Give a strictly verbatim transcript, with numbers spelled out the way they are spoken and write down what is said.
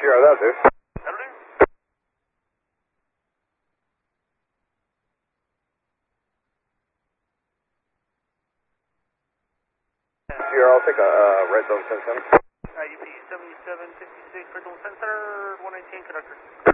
Sierra, that'll do. That'll do. Sierra, I'll take a uh, red zone ten center. I U P seventy-seven fifty-six, red zone center, one nineteen conductor.